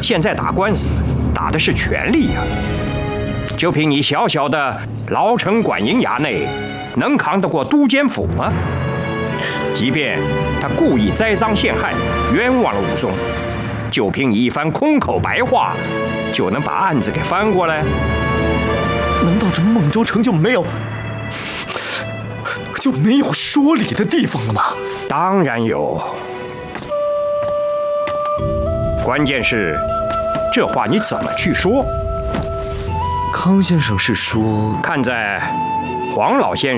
现在打官司打的是权力呀。就凭你小小的老城管营衙内，能扛得过都监府吗？即便他故意栽赃陷害，冤枉了武松，就凭你一番空口白话，就能把案子给翻过来？ 难道这孟州城就没有说理的地方了吗？ 当然有。关键是，这话你怎么去说？ 康先生是说， 看在黄老先生